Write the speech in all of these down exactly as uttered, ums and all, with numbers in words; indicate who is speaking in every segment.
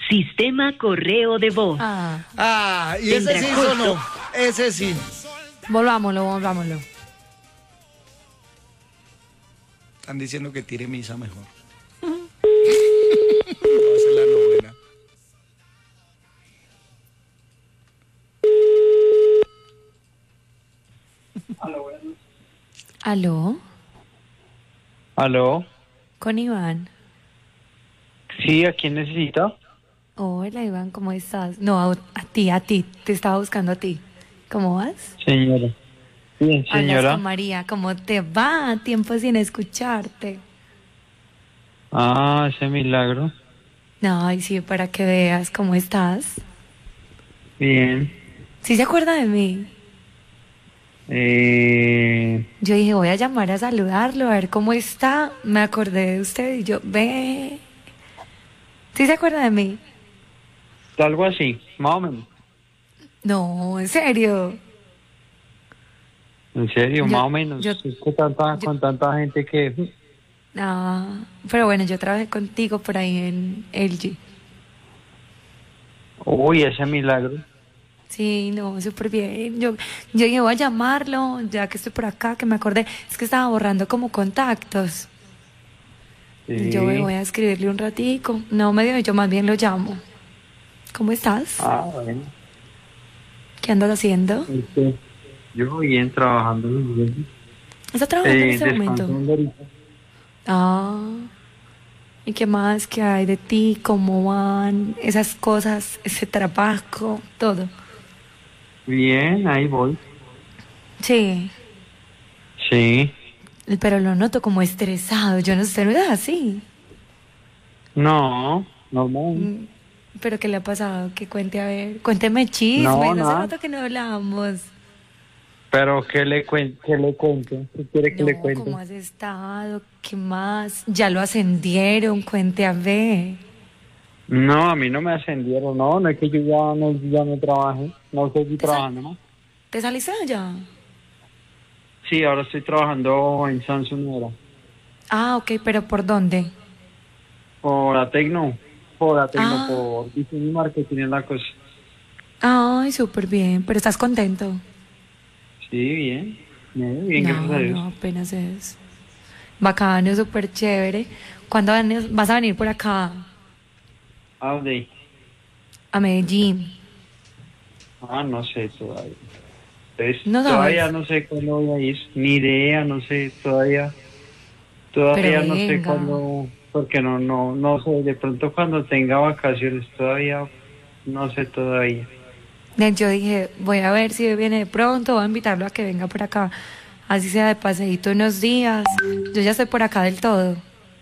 Speaker 1: Sistema correo de voz.
Speaker 2: Ah,
Speaker 3: Ah, y ese sí
Speaker 1: Tendrá
Speaker 3: sonó. Ese sí.
Speaker 2: volvámoslo, volvámoslo.
Speaker 3: Están diciendo que tire misa mejor. Va a ser la novena.
Speaker 2: ¿Aló?
Speaker 4: ¿Aló?
Speaker 2: Con Iván.
Speaker 4: Sí, ¿a quién necesita?
Speaker 2: Hola Iván, ¿cómo estás? No, a, a ti, a ti. Te estaba buscando a ti. ¿Cómo vas?
Speaker 4: Señora. Bien,
Speaker 2: Hablas
Speaker 4: señora.
Speaker 2: con María. ¿Cómo te va? Tiempo sin escucharte.
Speaker 4: Ah, ese milagro.
Speaker 2: Ay, sí, para que veas cómo estás.
Speaker 4: Bien.
Speaker 2: ¿Sí se acuerda de mí?
Speaker 4: Eh,
Speaker 2: Yo dije, voy a llamar a saludarlo, a ver cómo está. Me acordé de usted y yo, ve. ¿Sí se acuerda de mí?
Speaker 4: algo así, más o menos.
Speaker 2: No, en serio.
Speaker 4: En serio,
Speaker 2: Yo-
Speaker 4: más o menos.
Speaker 2: yo-
Speaker 4: es que tanta,
Speaker 2: yo-
Speaker 4: con tanta gente que...
Speaker 2: Ah, pero bueno, yo trabajé contigo por ahí en L G.
Speaker 4: Uy, ese milagro.
Speaker 2: Sí, no, súper bien. Yo, yo dije, voy a llamarlo, ya que estoy por acá, que me acordé. Es que estaba borrando como contactos.
Speaker 4: Sí.
Speaker 2: Yo voy a escribirle un ratico. No me dio, yo más bien lo llamo. ¿Cómo estás?
Speaker 4: Ah, bueno.
Speaker 2: ¿Qué andas haciendo?
Speaker 4: Este, yo bien trabajando. Bien.
Speaker 2: ¿Estás trabajando en
Speaker 4: Eh,
Speaker 2: este momento?
Speaker 4: descansando ahorita.
Speaker 2: Ah, ¿y qué más? ¿Qué hay de ti? ¿Cómo van esas cosas, ese trabajo, todo?
Speaker 4: Bien, ahí voy.
Speaker 2: Sí,
Speaker 4: Sí.
Speaker 2: pero lo noto como estresado. Yo no sé, no es así.
Speaker 4: No, normal.
Speaker 2: Mm, ¿Pero qué le ha pasado? Que cuente, a ver. Cuénteme chismes.
Speaker 4: No,
Speaker 2: Hace
Speaker 4: nada.
Speaker 2: rato que no hablábamos.
Speaker 4: Pero ¿qué le cuento? ¿Qué le cuento? ¿Qué quiere que le
Speaker 2: No,
Speaker 4: cuente?
Speaker 2: ¿cómo has estado? ¿Qué más? Ya lo ascendieron, cuente a ver.
Speaker 4: No, a mí no me ascendieron, no, no es que yo ya no, ya no trabaje, no seguí
Speaker 2: ¿Te sal-
Speaker 4: trabajando más.
Speaker 2: ¿Te saliste de allá?
Speaker 4: Sí, ahora estoy trabajando en Samsung ahora.
Speaker 2: Ah, ok, pero ¿por dónde?
Speaker 4: Por Atecno, por Atecno,
Speaker 2: Ah.
Speaker 4: por diseño y marketing es la cosa.
Speaker 2: Ay, súper bien, pero ¿estás contento?
Speaker 4: Sí, bien, bien, bien,
Speaker 2: no,
Speaker 4: gracias a Dios.
Speaker 2: no, apenas es. Bacano, súper chévere. ¿Cuándo van- vas a venir por acá?
Speaker 4: ¿A dónde?
Speaker 2: A Medellín.
Speaker 4: Ah, no sé todavía. Pues,
Speaker 2: No sabes.
Speaker 4: todavía no sé cuándo voy a ir, ni idea, no sé, todavía, todavía
Speaker 2: Pero
Speaker 4: no sé
Speaker 2: venga.
Speaker 4: cuándo, porque no, no, no sé, de pronto cuando tenga vacaciones, todavía, no sé todavía.
Speaker 2: Eh, Yo dije, voy a ver si viene de pronto, voy a invitarlo a que venga por acá, así sea de paseíto unos días. Yo ya estoy por acá del todo.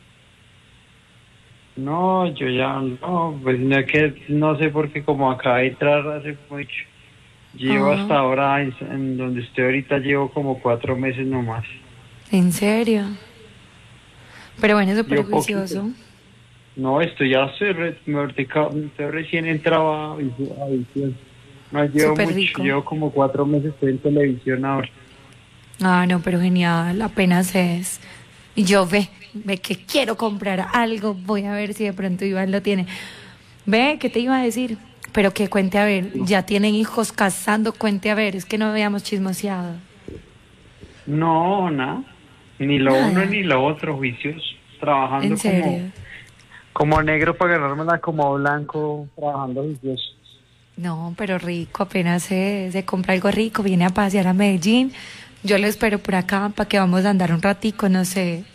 Speaker 4: No, yo ya no, pues no es que no sé porque como acaba de entrar hace mucho, llevo
Speaker 2: Ah.
Speaker 4: hasta ahora en, en donde estoy ahorita llevo como cuatro meses nomás.
Speaker 2: ¿En serio? Pero bueno, súper
Speaker 4: Yo poquito.
Speaker 2: juicioso.
Speaker 4: No, esto ya estoy, re- me- estoy recién entrado a visi- a visión. No llevo
Speaker 2: Súper
Speaker 4: mucho,
Speaker 2: rico.
Speaker 4: llevo como cuatro meses estoy en televisión ahora.
Speaker 2: Ah, no, pero genial, apenas es. Y yo ve, ve que quiero comprar algo, voy a ver si de pronto Iván lo tiene. Ve, ¿qué te iba a decir? Pero que cuente a ver, ya tienen hijos casando, cuente a ver, es que no habíamos chismoseado.
Speaker 4: No, nada, ni lo
Speaker 2: Nada.
Speaker 4: uno ni lo otro, juicios, trabajando
Speaker 2: ¿En serio?
Speaker 4: como, como negro para ganármela como blanco, trabajando juicioso.
Speaker 2: No, pero rico, apenas se, se compra algo rico, viene a pasear a Medellín. Yo lo espero por acá para que vamos a andar un ratico, no sé.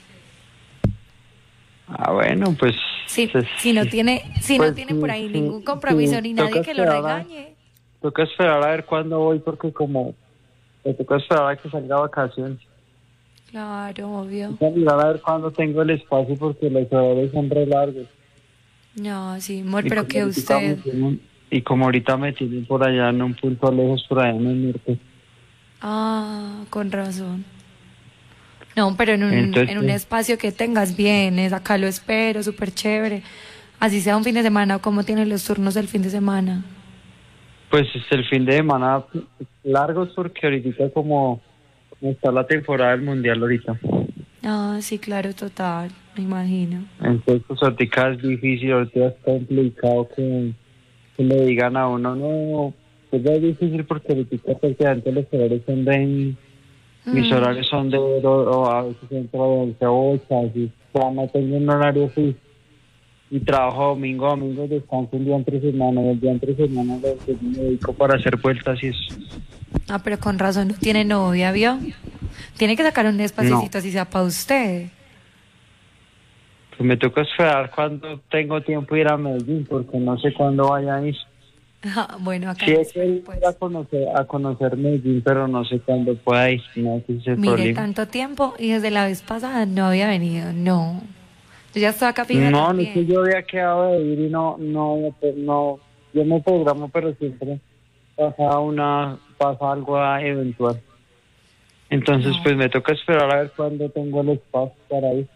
Speaker 4: Ah, bueno, pues...
Speaker 2: Si,
Speaker 4: pues,
Speaker 2: si no tiene, si
Speaker 4: pues,
Speaker 2: no tiene
Speaker 4: sí,
Speaker 2: por ahí
Speaker 4: sí,
Speaker 2: ningún compromiso
Speaker 4: sí,
Speaker 2: ni
Speaker 4: toca
Speaker 2: nadie que lo
Speaker 4: esperar a-
Speaker 2: regañe.
Speaker 4: Toca esperar a ver cuándo voy porque como... Me toca esperar a que salga a vacaciones.
Speaker 2: Claro, obvio.
Speaker 4: Toca mirar a ver cuándo tengo el espacio porque los horarios son re largos.
Speaker 2: No, sí, amor,
Speaker 4: Y
Speaker 2: pero
Speaker 4: como
Speaker 2: que
Speaker 4: ahorita me
Speaker 2: usted...
Speaker 4: tienen- Y como ahorita me tienen por allá en un punto lejos, por allá en el norte.
Speaker 2: Ah, con razón. No, pero en un,
Speaker 4: Entonces,
Speaker 2: en un espacio que tengas bien, es acá lo espero, súper chévere. Así sea un fin de semana o como tienen los turnos del fin de semana.
Speaker 4: Pues es el fin de semana largos porque ahorita como como está la temporada del mundial ahorita.
Speaker 2: Ah, sí, claro, total. Me imagino.
Speaker 4: Entonces, pues ahorita es difícil, ahorita es complicado que, que le digan a uno, no, pues ya es difícil porque ahorita prácticamente los horarios son de,
Speaker 2: Mm.
Speaker 4: mis horarios son de, o, o a veces entro de once a ocho, así, ya no tengo un horario fijo. Y trabajo domingo a domingo, descanso un día entre semana, y el día entre semana lo que me dedico para hacer vueltas y eso.
Speaker 2: Ah, pero con razón no tiene novia, ¿vio? Tiene que sacar un espacito así sea para usted.
Speaker 4: Pues me toca esperar cuando tengo tiempo ir a Medellín, porque no sé cuándo vaya a ir.
Speaker 2: Ah, bueno, acá
Speaker 4: Sí,
Speaker 2: no
Speaker 4: es que
Speaker 2: sé,
Speaker 4: ir
Speaker 2: pues.
Speaker 4: a conocer, a conocer Medellín, pero no sé cuándo pueda ir, no, ese es el
Speaker 2: Mire,
Speaker 4: problema.
Speaker 2: tanto tiempo y desde la vez pasada no había venido, no. Yo ya estoy acá fija
Speaker 4: No, no es que
Speaker 2: también.
Speaker 4: yo había quedado de ir y no, no, pues no, yo me programo, pero siempre pasa una, pasa algo eventual. Entonces,
Speaker 2: No,
Speaker 4: pues me toca esperar a ver cuándo tengo el espacio para ir.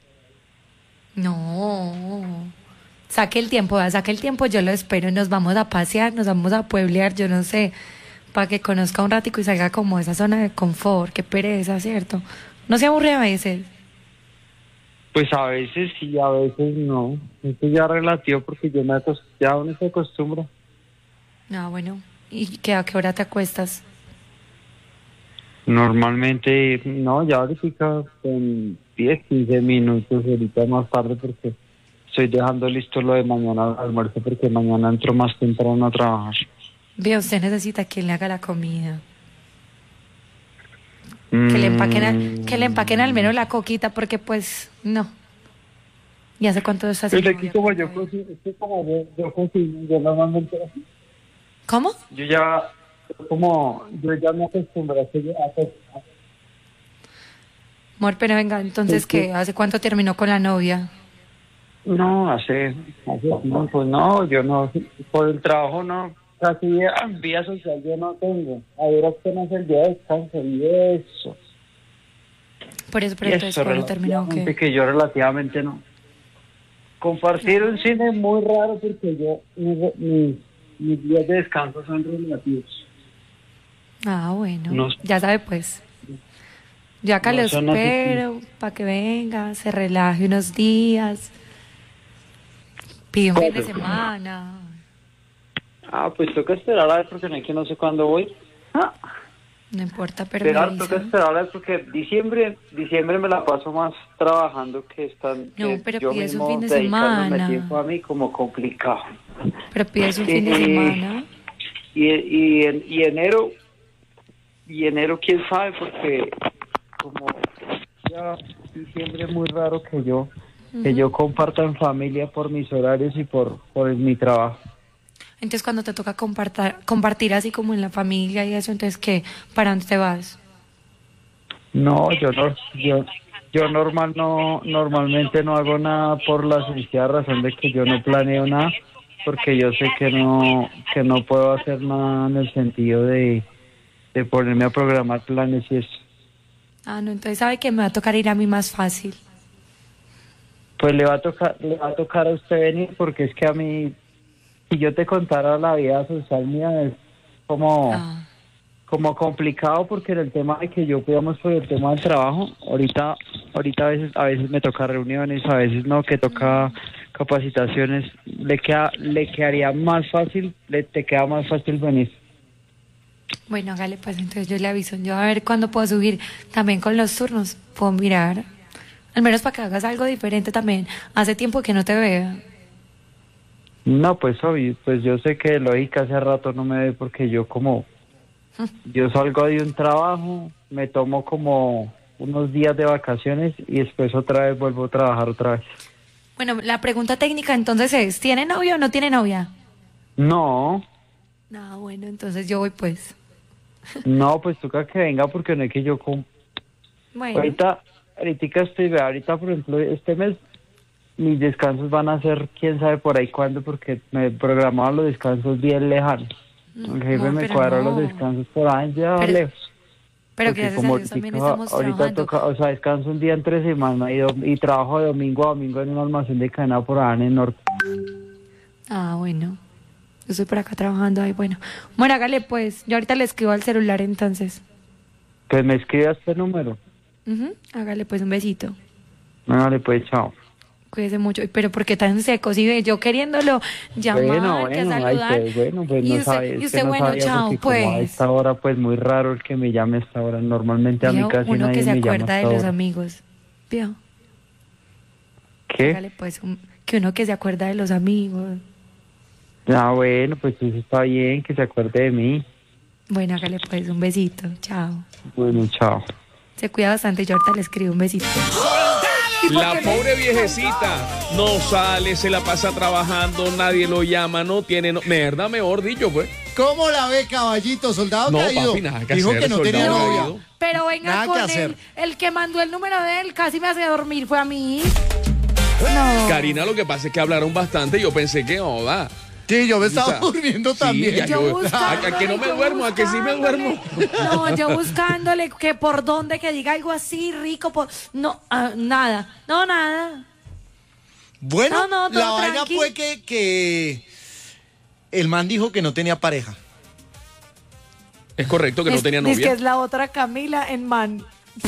Speaker 2: no. Saque el tiempo, vea, saque el tiempo, yo lo espero. Nos vamos a pasear, nos vamos a pueblear, yo no sé, para que conozca un ratico y salga como esa zona de confort, qué pereza, ¿cierto? No se aburre a veces.
Speaker 4: Pues a veces sí, a veces no. Esto ya es relativo porque yo me acos- ya uno se acostumbra.
Speaker 2: Ah, bueno. ¿Y qué, a qué hora te acuestas?
Speaker 4: Normalmente, no, ya ahorita en diez, quince minutos, ahorita más tarde porque estoy dejando listo lo de mañana al almuerzo porque mañana entro más temprano a trabajar.
Speaker 2: Ve, usted necesita que le haga la comida. Que le empaquen, al- que le empaquen al menos la coquita, porque pues, no. ¿Y hace cuánto está sin
Speaker 4: Pues aquí
Speaker 2: novia?
Speaker 4: como yo
Speaker 2: Cuéntame.
Speaker 4: cocino, es que como yo, yo cocino, yo normalmente,
Speaker 2: ¿Cómo?
Speaker 4: yo ya, como, yo ya me acostumbré a que yo- a que-
Speaker 2: Amor, pero venga, entonces,
Speaker 4: Sí, sí.
Speaker 2: ¿qué? ¿Hace cuánto terminó con la novia?
Speaker 4: No, hace, hace tiempo, no, yo no, por el trabajo no, casi ah, vía social yo no tengo. A ver, apenas el día de descanso y eso.
Speaker 2: Por eso, pero
Speaker 4: Y
Speaker 2: entonces,
Speaker 4: eso,
Speaker 2: ¿cuándo terminó o
Speaker 4: relativamente
Speaker 2: qué?
Speaker 4: que yo relativamente no. Compartir un cine es muy raro porque yo, mis, mis, mis días de descanso son relativos.
Speaker 2: Ah, bueno.
Speaker 4: No,
Speaker 2: Ya sabe, pues. Yo acá lo
Speaker 4: no son así.
Speaker 2: espero para que venga, se relaje unos días, pide un fin de semana.
Speaker 4: Ah, pues toca esperar a ver porque no es que no sé cuándo voy. Ah.
Speaker 2: No importa, pero me
Speaker 4: Esperar, toca
Speaker 2: avisa.
Speaker 4: esperar a ver porque diciembre, diciembre me la paso más trabajando que están
Speaker 2: No,
Speaker 4: que
Speaker 2: pero
Speaker 4: yo
Speaker 2: pides un
Speaker 4: mismo
Speaker 2: fin de
Speaker 4: dedicándome
Speaker 2: semana.
Speaker 4: tiempo a mí como complicado.
Speaker 2: Pero pides un fin de
Speaker 4: Y-
Speaker 2: semana.
Speaker 4: Y, y, en- y enero, y enero quién sabe porque como ya diciembre es muy raro que yo que yo comparta en familia por mis horarios y por, por mi trabajo.
Speaker 2: Entonces, cuando te toca compartir, compartir así como en la familia y eso, entonces, ¿qué? ¿Para dónde te vas?
Speaker 4: No, yo no, yo, yo normal no, normalmente no hago nada por la sencilla razón de que yo no planeo nada, porque yo sé que no, que no puedo hacer nada en el sentido de, de ponerme a programar planes y eso.
Speaker 2: Ah, no, entonces sabe que me va a tocar ir a mí más fácil.
Speaker 4: Pues le va a tocar, le va a tocar a usted venir, porque es que a mí, si yo te contara la vida social mía, es como,
Speaker 2: Ah,
Speaker 4: como complicado porque en el tema de que yo cuidamos por el tema del trabajo, ahorita, ahorita a veces, a veces me toca reuniones, a veces no, que toca capacitaciones, le queda, le quedaría más fácil, le te queda más fácil venir.
Speaker 2: bueno, hágale pues, entonces yo le aviso. Yo a ver cuándo puedo subir. También con los turnos, puedo mirar. Al menos para que hagas algo diferente también. Hace tiempo que no te veo.
Speaker 4: No, pues obvio, pues yo sé que lógica hace rato no me ve porque yo como, yo salgo de un trabajo, me tomo como unos días de vacaciones y después otra vez vuelvo a trabajar otra vez.
Speaker 2: Bueno, la pregunta técnica entonces es, ¿tiene novia o no tiene novia?
Speaker 4: No,
Speaker 2: No, bueno, entonces yo voy pues.
Speaker 4: no, pues toca que venga porque no es que yo com-
Speaker 2: Bueno,
Speaker 4: ahorita, ahorita estoy, vea, ahorita por ejemplo este mes mis descansos van a ser quién sabe por ahí cuándo porque me programaban los descansos bien lejanos. El jefe
Speaker 2: no,
Speaker 4: me
Speaker 2: pero
Speaker 4: cuadró
Speaker 2: no.
Speaker 4: los descansos por ahí ya
Speaker 2: Pero-
Speaker 4: lejos.
Speaker 2: pero
Speaker 4: Porque
Speaker 2: gracias a
Speaker 4: como
Speaker 2: Dios también
Speaker 4: ahorita,
Speaker 2: estamos
Speaker 4: ahorita
Speaker 2: trabajando.
Speaker 4: toca, o sea, descanso un día entre semana y, dom- y trabajo de domingo a domingo en un almacén de cadena por allá en el norte.
Speaker 2: Ah, bueno. Yo estoy por acá trabajando ahí, bueno. Bueno, hágale pues. Yo ahorita le escribo al celular entonces.
Speaker 4: Pues me escribe a este número.
Speaker 2: Ujú, hágale pues un besito.
Speaker 4: Vale, pues chao.
Speaker 2: Cuídese mucho. Pero ¿por qué tan seco? Si ve, yo queriéndolo llamar,
Speaker 4: Bueno,
Speaker 2: que
Speaker 4: bueno, ay,
Speaker 2: saludar.
Speaker 4: pues, bueno, pues
Speaker 2: y
Speaker 4: no
Speaker 2: usted,
Speaker 4: sabe,
Speaker 2: y
Speaker 4: es
Speaker 2: usted
Speaker 4: que no
Speaker 2: bueno,
Speaker 4: sabía
Speaker 2: chao,
Speaker 4: porque como a
Speaker 2: pues.
Speaker 4: esta hora, pues muy raro el que me llame a esta hora. Normalmente a mí
Speaker 2: Vio,
Speaker 4: casi
Speaker 2: uno
Speaker 4: nadie
Speaker 2: que se
Speaker 4: me llama
Speaker 2: acuerda
Speaker 4: a
Speaker 2: de
Speaker 4: esta
Speaker 2: los
Speaker 4: hora.
Speaker 2: amigos. ¿Vio?
Speaker 4: ¿Qué?
Speaker 2: Hágale, pues, un- que uno que se acuerda de los amigos.
Speaker 4: Ah, bueno, pues eso está bien, que se acuerde de mí.
Speaker 2: Bueno, hágale pues un besito. Chao.
Speaker 4: Bueno, chao.
Speaker 2: Se cuida bastante. Yo ahorita le escribo un besito.
Speaker 5: La pobre viejecita no sale, se la pasa trabajando, nadie lo llama, no tiene, no, verdad, mejor dicho, pues.
Speaker 6: ¿Cómo la ve, caballito? Soldado
Speaker 5: No,
Speaker 6: caído.
Speaker 5: papi, nada que
Speaker 6: Dijo
Speaker 5: hacer,
Speaker 6: que no tenía
Speaker 5: soldado
Speaker 6: novia.
Speaker 5: caído.
Speaker 2: Pero venga
Speaker 6: Nada que
Speaker 2: con
Speaker 6: hacer.
Speaker 2: él. El que mandó el número de él casi me hace dormir. Fue a mí. No.
Speaker 5: Karina, lo que pasa es que hablaron bastante, yo pensé que, oh, va.
Speaker 6: Sí, yo me estaba
Speaker 5: O sea,
Speaker 6: durmiendo
Speaker 5: sí,
Speaker 6: también.
Speaker 5: ya
Speaker 2: Yo
Speaker 5: yo-
Speaker 2: buscándole,
Speaker 5: a- a que no me
Speaker 2: yo
Speaker 5: duermo, a que sí me duermo.
Speaker 2: buscándole. No, yo buscándole que por dónde, que diga algo así rico. Por... No, ah, nada. No, nada.
Speaker 6: Bueno,
Speaker 2: No, no, todo
Speaker 6: la vaina
Speaker 2: tranqui.
Speaker 6: fue que, que el man dijo que no tenía pareja.
Speaker 5: Es correcto que no
Speaker 2: Es-
Speaker 5: tenía
Speaker 2: dice que
Speaker 5: novia.
Speaker 2: es la otra Camila en man.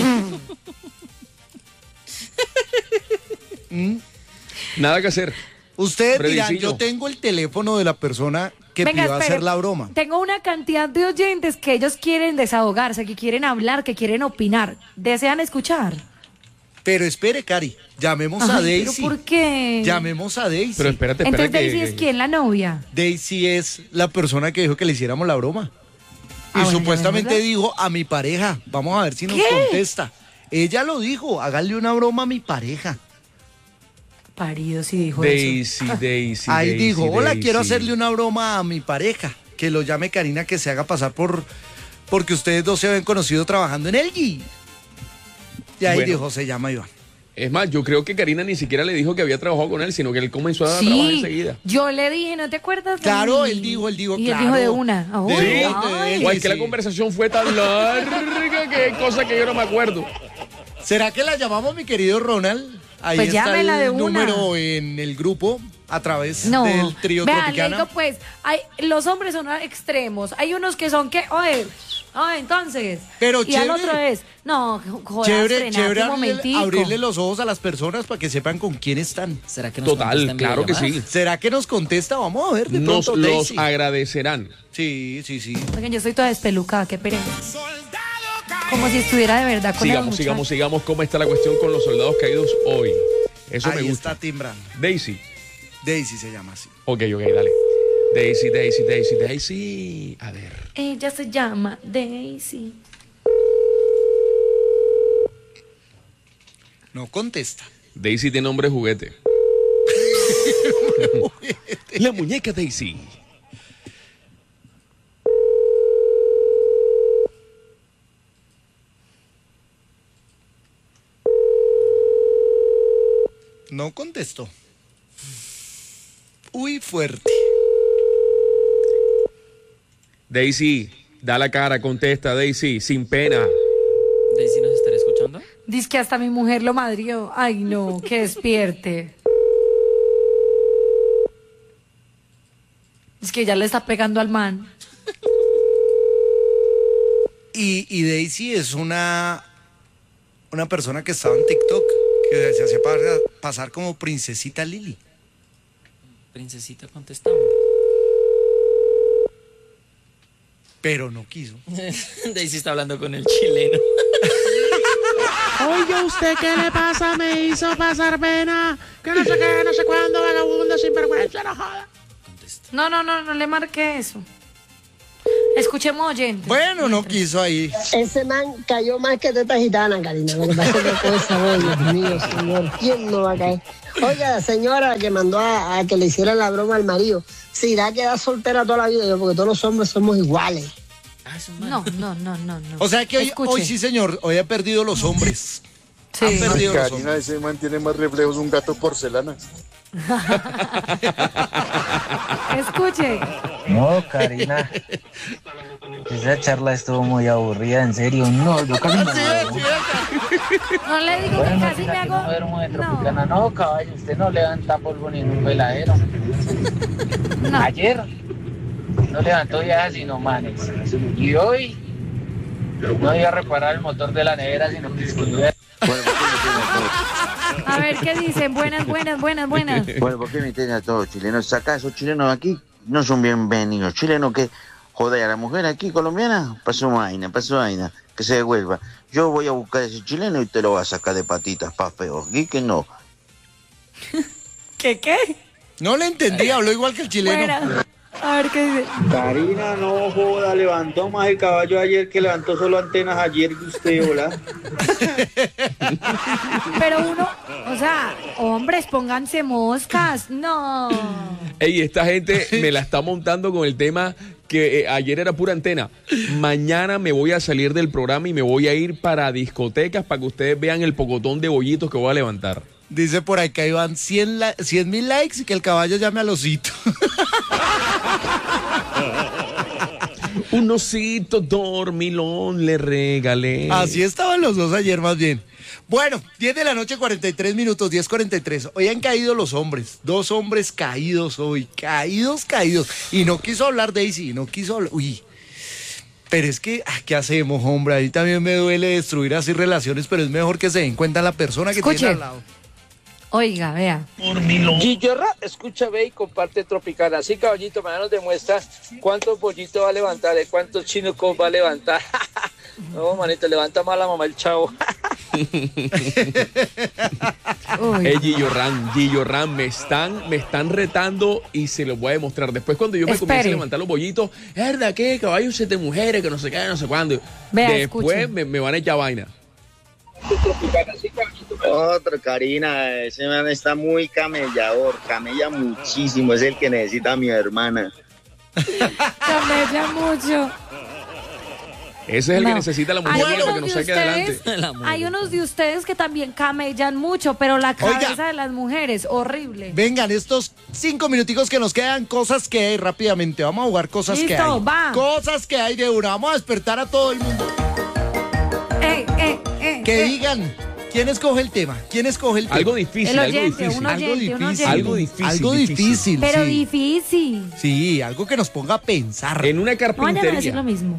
Speaker 5: Nada que hacer.
Speaker 6: Ustedes dirán,
Speaker 5: Fredicillo.
Speaker 6: yo tengo el teléfono de la persona que
Speaker 2: Venga,
Speaker 6: pidió
Speaker 2: espere.
Speaker 6: hacer la broma.
Speaker 2: Tengo una cantidad de oyentes que ellos quieren desahogarse, que quieren hablar, que quieren opinar. ¿Desean escuchar?
Speaker 6: Pero espere, Cari, llamemos a
Speaker 2: Ay,
Speaker 6: Daisy.
Speaker 2: ¿pero por qué?
Speaker 6: Llamemos a Daisy.
Speaker 5: Pero espérate, espérate.
Speaker 2: Entonces Daisy
Speaker 5: que-
Speaker 2: es quién, la novia.
Speaker 6: Daisy es la persona que dijo que le hiciéramos la broma. Y
Speaker 2: Ah, bueno,
Speaker 6: supuestamente
Speaker 2: llamémosla.
Speaker 6: dijo a mi pareja. Vamos a ver si nos
Speaker 2: ¿Qué?
Speaker 6: contesta. Ella lo dijo, hágale una broma a mi pareja.
Speaker 2: Parido, sí dijo eso.
Speaker 5: Daisy, Daisy.
Speaker 6: Ahí
Speaker 5: Daisy,
Speaker 6: dijo, hola,
Speaker 5: Daisy.
Speaker 6: quiero hacerle una broma a mi pareja. Que lo llame Karina, que se haga pasar por... Porque ustedes dos se habían conocido trabajando en el G. Y ahí
Speaker 5: Bueno.
Speaker 6: dijo, se llama Iván.
Speaker 5: Es más, yo creo que Karina ni siquiera le dijo que había trabajado con él, sino que él comenzó a trabajar
Speaker 2: Sí,
Speaker 5: enseguida.
Speaker 2: yo le dije, ¿no te acuerdas? de
Speaker 6: Claro,
Speaker 2: mí?
Speaker 6: él dijo, él dijo,
Speaker 2: Y
Speaker 6: claro.
Speaker 2: él dijo de una. Ah,
Speaker 6: De-
Speaker 2: uy,
Speaker 5: Sí,
Speaker 2: ay.
Speaker 5: o es que la
Speaker 6: sí.
Speaker 5: conversación fue tan larga que hay cosas que yo no me acuerdo.
Speaker 6: ¿Será que la llamamos, mi querido Ronald? Ahí
Speaker 2: Pues
Speaker 6: está
Speaker 2: llámela de
Speaker 6: el
Speaker 2: una.
Speaker 6: número en el grupo a través
Speaker 2: No,
Speaker 6: del trío
Speaker 2: vean, le
Speaker 6: Tropicana.
Speaker 2: digo pues, hay, los hombres son extremos. Hay unos que son que, oye, oye, entonces.
Speaker 6: Pero
Speaker 2: y al
Speaker 6: chévere.
Speaker 2: otro es, no, jodas,
Speaker 6: Chévere,
Speaker 2: frenate
Speaker 6: chévere
Speaker 2: un
Speaker 6: abrirle,
Speaker 2: momentico.
Speaker 6: abrirle los ojos a las personas para que sepan con quién están.
Speaker 7: ¿Será que nos
Speaker 5: Total,
Speaker 7: contestan
Speaker 5: claro que
Speaker 7: videollamadas?
Speaker 5: sí.
Speaker 6: ¿Será que nos contesta? Vamos a ver de
Speaker 5: Nos
Speaker 6: pronto,
Speaker 5: los
Speaker 6: Daisy.
Speaker 5: agradecerán.
Speaker 6: Sí, sí, sí.
Speaker 2: Oigan, yo estoy toda despelucada, qué pereza. Como si estuviera de verdad con el
Speaker 5: Sigamos,
Speaker 2: muchacho.
Speaker 5: sigamos, sigamos. ¿Cómo está la cuestión con los soldados caídos hoy? Eso
Speaker 6: Ahí
Speaker 5: me gusta.
Speaker 6: está timbrando.
Speaker 5: Daisy.
Speaker 6: Daisy se llama así.
Speaker 5: Ok, ok, dale. Daisy, Daisy, Daisy, Daisy. A ver.
Speaker 2: Ella se llama Daisy.
Speaker 6: No contesta.
Speaker 5: Daisy tiene nombre de juguete. La muñeca Daisy.
Speaker 6: No contestó. Uy, fuerte.
Speaker 5: Daisy, da la cara, contesta, Daisy, sin pena.
Speaker 7: Daisy, ¿nos estará escuchando?
Speaker 2: Dice que hasta mi mujer lo madrió. Ay, no, que despierte. Es que ya le está pegando al man.
Speaker 6: Y, y Daisy es una, una persona que estaba en TikTok, que se hacía pa- pasar como princesita Lili.
Speaker 7: Princesita, contestamos.
Speaker 6: Pero no quiso.
Speaker 7: Daisy está hablando con el chileno.
Speaker 8: Oye, ¿usted qué le pasa? Me hizo pasar pena. Que no sé qué, no sé cuándo, vagabundo, sinvergüenza, no joda.
Speaker 7: Contesta.
Speaker 2: No, no, no, no le marqué eso. Escuchemos oyentes.
Speaker 6: Bueno, no quiso ahí.
Speaker 9: Ese man cayó más que teta gitana, Karina. Lo que pasa es que cosa, oh, Dios mío, señor. ¿Quién no va a caer? Oiga, la señora que mandó a, a que le hiciera la broma al marido, se irá a quedar soltera toda la vida, yo, porque todos los hombres somos iguales.
Speaker 7: Ah, es un man.
Speaker 2: No, no, no, no, no.
Speaker 6: O sea que hoy,
Speaker 2: Escuche.
Speaker 6: hoy sí, señor, hoy ha perdido los hombres.
Speaker 2: Sí.
Speaker 6: Han perdido los
Speaker 10: Karina,
Speaker 6: hombres.
Speaker 10: ese man tiene más reflejos un gato porcelana.
Speaker 2: Escuche.
Speaker 4: No, Karina. Esa charla estuvo muy aburrida, en serio. No, yo casi me duermo.
Speaker 2: No le digo que
Speaker 4: Bueno,
Speaker 2: casi me
Speaker 4: mira que
Speaker 2: hago.
Speaker 4: no duermo de
Speaker 2: No,
Speaker 4: Tropicana. No, caballo, usted no levanta polvo ni en un veladero.
Speaker 2: no.
Speaker 4: Ayer no levantó viejas sino manes. Y hoy no iba a reparar el motor de la nevera, sino que escribía.
Speaker 11: Bueno, ¿por qué me tiene a todos?
Speaker 2: A ver qué dicen. Buenas, buenas, buenas, buenas.
Speaker 11: Bueno, ¿por qué me tiene a todos chilenos? Saca a esos chilenos aquí, no son bienvenidos. Chilenos que joder a la mujer aquí colombiana, pasó vaina, pasó vaina, que se devuelva. Yo voy a buscar a ese chileno y te lo voy a sacar de patitas, pa' feo. ¿Y que no?
Speaker 2: ¿Qué qué?
Speaker 6: No le entendí, habló igual que el chileno.
Speaker 2: Fuera. A ver qué dice.
Speaker 4: Karina, no joda, levantó más el caballo ayer que levantó solo antenas ayer que usted, hola.
Speaker 2: Pero uno, o sea, hombres, pónganse moscas. No.
Speaker 5: Ey, esta gente me la está montando con el tema que eh, ayer era pura antena. Mañana me voy a salir del programa y me voy a ir para discotecas para que ustedes vean el pocotón de bollitos que voy a levantar.
Speaker 6: Dice por ahí que iban cien mil likes y que el caballo llame al osito.
Speaker 5: Un osito dormilón le regalé.
Speaker 6: Así estaban los dos ayer más bien. Bueno, diez de la noche, cuarenta y tres minutos, diez cuarenta y tres. Hoy han caído los hombres, dos hombres caídos hoy, caídos, caídos. Y no quiso hablar Daisy, no quiso hablar, uy. Pero es que, ah, ¿qué hacemos, hombre? Ahí también me duele destruir así relaciones, pero es mejor que se den cuenta la persona que
Speaker 2: Escuche.
Speaker 6: tiene al lado.
Speaker 2: Oiga, vea.
Speaker 12: Guillerra, escucha, ve y comparte Tropicana. Así, caballito, mañana nos demuestra cuántos bollitos va a levantar, eh, cuántos chinucos va a levantar. No, manito, levanta más la mamá el chavo.
Speaker 5: Ey, Gillo Ram, Gillo Ram, me están, me están retando y se los voy a demostrar. Después cuando yo me
Speaker 2: Espere.
Speaker 5: comience a levantar los bollitos, es verdad que caballos siete mujeres, que no sé qué, no sé cuándo.
Speaker 2: Vea,
Speaker 5: Después me, me van a echar vaina.
Speaker 11: Otro, Karina, ese man está muy camellador, camella muchísimo, es el que necesita a mi hermana.
Speaker 2: Camella mucho.
Speaker 5: Ese es el
Speaker 2: No.
Speaker 5: que necesita la mujer
Speaker 2: Hay
Speaker 5: para que
Speaker 2: unos
Speaker 5: no
Speaker 2: de
Speaker 5: saque adelante.
Speaker 2: ustedes, hay unos de ustedes que también camellan mucho, pero la cabeza
Speaker 6: Oiga.
Speaker 2: de las mujeres, horrible.
Speaker 6: Vengan, estos cinco minuticos que nos quedan, cosas que hay rápidamente. Vamos a jugar cosas que
Speaker 2: Listo,
Speaker 6: hay.
Speaker 2: va.
Speaker 6: Cosas que hay de una. Vamos a despertar a todo el mundo.
Speaker 2: Eh, eh, eh,
Speaker 6: Que
Speaker 2: eh.
Speaker 6: digan, ¿quién escoge el tema? ¿Quién escoge el tema?
Speaker 5: Algo difícil,
Speaker 2: El
Speaker 5: algo
Speaker 2: oyente,
Speaker 5: difícil.
Speaker 2: un
Speaker 6: Algo
Speaker 2: oyente, un
Speaker 6: difícil.
Speaker 2: oyente.
Speaker 5: Algo difícil.
Speaker 6: Algo difícil,
Speaker 2: Pero
Speaker 6: sí.
Speaker 2: difícil.
Speaker 6: Sí, algo que nos ponga a pensar.
Speaker 5: En una
Speaker 2: No vayan a decir
Speaker 5: carpintería.
Speaker 2: lo mismo.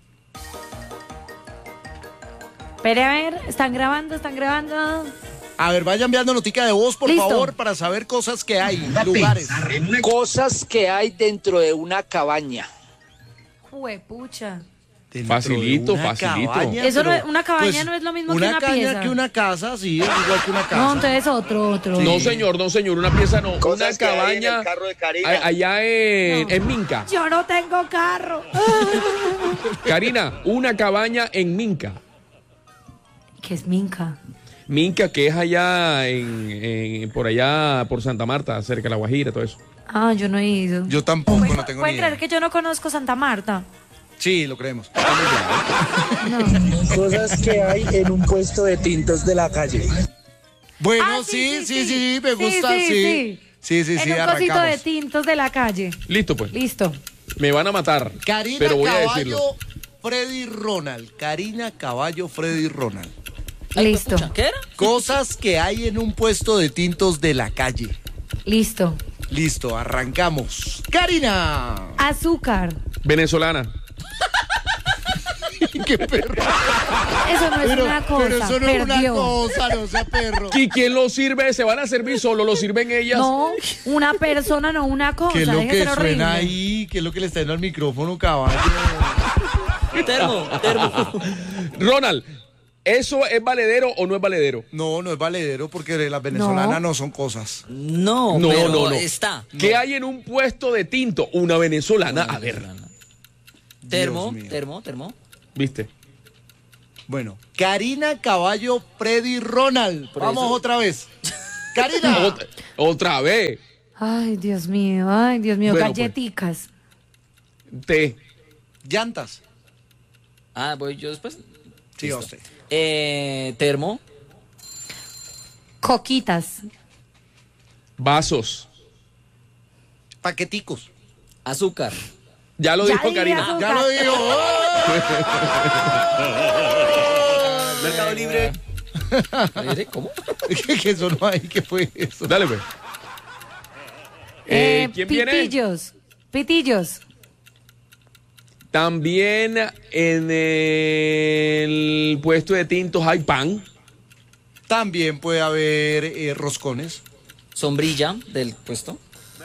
Speaker 2: Espere, a ver, están grabando, están grabando.
Speaker 6: A ver, vayan enviando notica de voz, por
Speaker 2: Listo.
Speaker 6: favor, para saber cosas que hay, lugares.
Speaker 12: Cosas que hay dentro de una cabaña.
Speaker 2: Juepucha.
Speaker 6: Dentro
Speaker 5: Facilito,
Speaker 6: de una
Speaker 5: facilito.
Speaker 6: cabaña,
Speaker 2: Eso no
Speaker 6: pero,
Speaker 2: es- una cabaña
Speaker 6: pues,
Speaker 2: no es lo mismo que
Speaker 6: una
Speaker 2: una
Speaker 6: cabaña
Speaker 2: pieza.
Speaker 6: que una casa, sí, es igual que una casa.
Speaker 2: No, entonces otro, otro.
Speaker 5: No, señor, no, señor, una pieza no.
Speaker 11: Cosas
Speaker 5: Una
Speaker 11: que hay en
Speaker 5: cabaña
Speaker 11: el carro de Karina.
Speaker 5: a- allá en,
Speaker 2: No.
Speaker 5: en Minca.
Speaker 2: Yo no tengo carro.
Speaker 5: Karina, una cabaña en Minca.
Speaker 2: ¿Qué es Minca?
Speaker 5: Minca, que es allá en, en- por allá, por Santa Marta, cerca de La Guajira, todo eso.
Speaker 2: Ah, yo no he ido.
Speaker 6: Yo tampoco, no tengo ni
Speaker 2: ¿Pueden creer
Speaker 6: idea.
Speaker 2: que yo no conozco Santa Marta?
Speaker 6: Sí, lo creemos.
Speaker 2: No.
Speaker 12: Cosas que hay en un puesto de tintos de la calle.
Speaker 6: Bueno,
Speaker 2: Ah,
Speaker 6: sí, sí, sí, me
Speaker 2: Sí,
Speaker 6: gusta,
Speaker 2: sí,
Speaker 6: sí.
Speaker 2: sí.
Speaker 6: Sí, sí, sí,
Speaker 2: En un cosito de
Speaker 6: arrancamos.
Speaker 2: tintos de la calle.
Speaker 5: Listo, pues.
Speaker 2: Listo.
Speaker 5: Me van a matar.
Speaker 6: Karina
Speaker 5: pero voy a
Speaker 6: Caballo,
Speaker 5: decirlo.
Speaker 6: Freddy Ronald. Karina Caballo, Freddy Ronald.
Speaker 2: Listo.
Speaker 7: ¿Qué era?
Speaker 6: Cosas que hay en un puesto de tintos de la calle.
Speaker 2: Listo.
Speaker 6: Listo, arrancamos. Karina.
Speaker 2: Azúcar.
Speaker 5: Venezolana.
Speaker 6: Qué perro.
Speaker 2: Eso no es
Speaker 6: Pero,
Speaker 2: una cosa.
Speaker 6: pero eso no es una
Speaker 2: perdió.
Speaker 6: cosa, no sea perro.
Speaker 5: ¿Y quién lo sirve? ¿Se van a servir solo? ¿Lo sirven ellas?
Speaker 2: No, una persona, no una cosa.
Speaker 6: ¿Qué es lo
Speaker 2: Deje de
Speaker 6: que
Speaker 2: ser horrible.
Speaker 6: suena ahí? ¿Qué es lo que le está dando al micrófono, caballo?
Speaker 7: Termo, termo.
Speaker 5: Ronald, ¿eso es valedero o no es valedero?
Speaker 6: No, no es valedero porque las venezolanas no,
Speaker 2: No.
Speaker 6: son cosas.
Speaker 7: No,
Speaker 5: No,
Speaker 7: pero
Speaker 5: no, no.
Speaker 7: está.
Speaker 5: ¿Qué hay en un puesto de tinto? Una venezolana. A ver,
Speaker 7: Termo,
Speaker 6: mío.
Speaker 7: termo, termo.
Speaker 5: ¿viste?
Speaker 6: Bueno, Karina Caballo, Freddy Ronald.
Speaker 7: Por
Speaker 6: Vamos
Speaker 7: eso-
Speaker 6: otra vez. Karina.
Speaker 5: Otra, otra vez.
Speaker 2: Ay, Dios mío, ay, Dios mío,
Speaker 5: Bueno, pues.
Speaker 2: galletitas.
Speaker 5: Té.
Speaker 6: Llantas.
Speaker 7: Ah, voy yo después.
Speaker 6: Sí,
Speaker 7: Listo.
Speaker 6: a usted.
Speaker 7: Eh, termo,
Speaker 2: Coquitas.
Speaker 5: Vasos.
Speaker 6: Paqueticos.
Speaker 7: azúcar.
Speaker 5: Ya lo
Speaker 2: Ya
Speaker 5: dijo
Speaker 2: dije
Speaker 5: Karina.
Speaker 2: azúcar.
Speaker 6: Ya lo digo.
Speaker 7: Mercado Libre. ¿Cómo?
Speaker 6: que eso no hay, ¿qué fue eso?
Speaker 5: Dale, pues. Eh,
Speaker 2: Eh,
Speaker 5: ¿Quién viene?
Speaker 2: pitillos. Pitillos.
Speaker 5: También en el puesto de tintos hay pan.
Speaker 6: También puede haber eh, roscones.
Speaker 7: Sombrilla del puesto.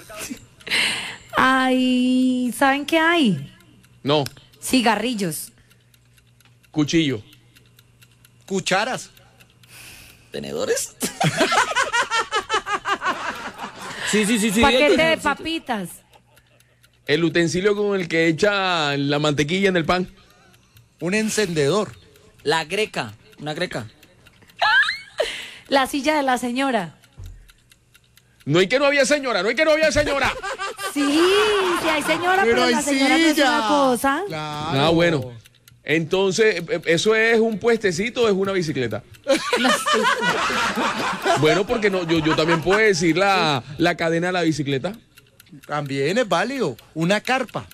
Speaker 2: Ay, ¿saben qué hay?
Speaker 5: No.
Speaker 2: Cigarrillos.
Speaker 5: Cuchillo.
Speaker 6: Cucharas.
Speaker 7: ¿Tenedores? sí, sí, sí, sí.
Speaker 2: Paquete de papitas.
Speaker 5: El utensilio con el que echa la mantequilla en el pan.
Speaker 6: Un encendedor.
Speaker 7: La greca. Una greca.
Speaker 2: La silla de la señora.
Speaker 5: No hay que no había señora, no hay que no había señora.
Speaker 2: Sí, sí hay señora, pero,
Speaker 6: Pero hay
Speaker 2: la señora no es
Speaker 6: silla.
Speaker 2: una cosa.
Speaker 6: Claro.
Speaker 5: Ah, bueno. Entonces, ¿eso es un puestecito o es una bicicleta? Bueno, porque no, yo, yo también puedo decir la, la cadena de la bicicleta.
Speaker 6: También es válido. Una carpa.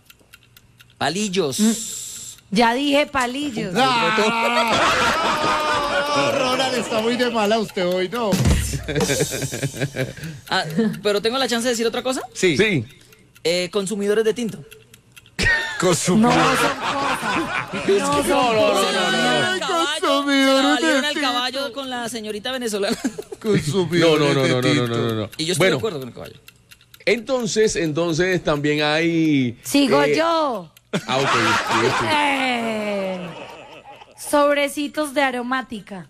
Speaker 7: Palillos.
Speaker 2: Ya dije palillos.
Speaker 6: Ah, Ronald está muy de mala usted hoy, ¿no?
Speaker 7: Ah, pero tengo la chance de decir otra cosa.
Speaker 6: Sí.
Speaker 5: Sí.
Speaker 7: Eh, consumidores de tinto.
Speaker 6: Consumidores.
Speaker 2: No son cosas. No son
Speaker 5: No, no, no,
Speaker 2: cosas.
Speaker 5: no, no, no.
Speaker 6: Consumidores
Speaker 7: Se la valieron
Speaker 6: de
Speaker 7: al
Speaker 6: tinto.
Speaker 7: caballo con la señorita venezolana.
Speaker 5: No,
Speaker 6: Consumidores
Speaker 5: no, no,
Speaker 6: de
Speaker 5: no, no, no,
Speaker 6: tinto.
Speaker 5: no, no, no.
Speaker 7: Y yo estoy
Speaker 5: Bueno,
Speaker 7: de acuerdo con el caballo.
Speaker 5: entonces, entonces también hay.
Speaker 2: Sigo
Speaker 5: eh,
Speaker 2: yo.
Speaker 5: Ah, ok. Sí, sí.
Speaker 2: Eh, sobrecitos de aromática.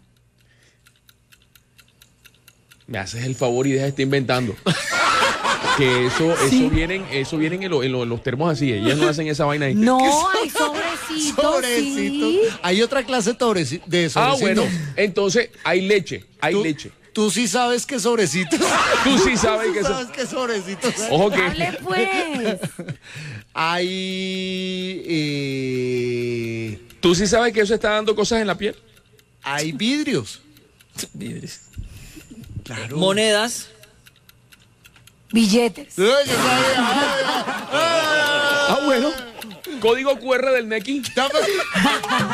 Speaker 5: Me haces el favor y deja de estar inventando. Que eso, eso
Speaker 2: Sí.
Speaker 5: vienen, eso vienen en, lo- en lo- en los termos así. Ellas no hacen esa vaina ahí.
Speaker 2: No, hay sobrecitos,
Speaker 6: Sobrecitos.
Speaker 2: sí.
Speaker 6: Hay otra clase de sobreci- de sobrecitos.
Speaker 5: Ah, bueno. Entonces hay leche, hay
Speaker 6: ¿Tú,
Speaker 5: leche.
Speaker 6: Tú sí sabes que sobrecitos.
Speaker 5: Tú sí sabes que
Speaker 6: Tú
Speaker 5: eso.
Speaker 6: sabes que sobrecitos.
Speaker 5: Ojo que.
Speaker 2: Hable pues.
Speaker 6: Hay. eh,
Speaker 5: Tú sí sabes que eso está dando cosas en la piel.
Speaker 6: hay vidrios.
Speaker 7: Vidrios.
Speaker 6: Claro.
Speaker 7: Monedas.
Speaker 2: Billetes.
Speaker 6: Ay, yo sabía. Ay, ay, ay.
Speaker 5: Ah, bueno. Código Q R del Nequi.
Speaker 6: Ya me-